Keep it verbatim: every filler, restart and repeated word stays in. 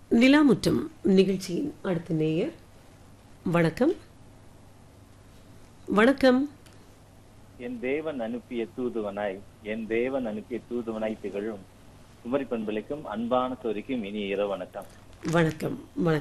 நிலாமுற்றம் நிகழ்ச்சியின் அடுத்த நேயர். வணக்கம். வணக்கம். என் தேவன் அனுப்பிய தூதுவனாய் என் தேவன் அனுப்பிய தூதுவனாய் திகழும் குமரி பண்பலைக்கும் அன்பான சோரிக்கும் இனிய இரவு வணக்கம். வணக்கம். வணக்கம்.